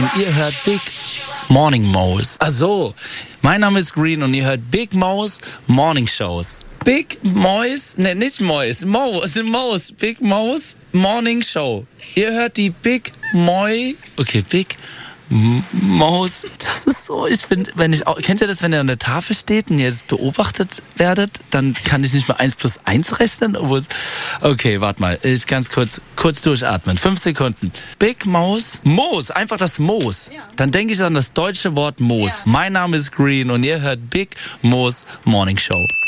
und ihr hört Big Morning Mo's. Also, mein Name ist Green und ihr hört Big Mo's Morning Shows. Big Mo's, ne, nicht Mo's, Mo's, Big Mo's Morning Show. Ihr hört die Big Mo's, das ist so, ich finde, kennt ihr das, wenn ihr an der Tafel steht und ihr das beobachtet werdet, dann kann ich nicht mal 1 + 1 rechnen, okay, warte mal, ich ganz kurz durchatmen, 5 Sekunden. Big Mo's, einfach das Mo's, ja. Dann denke ich an das deutsche Wort Moos. Ja. Mein Name ist Green und ihr hört Big Mo's Morning Show.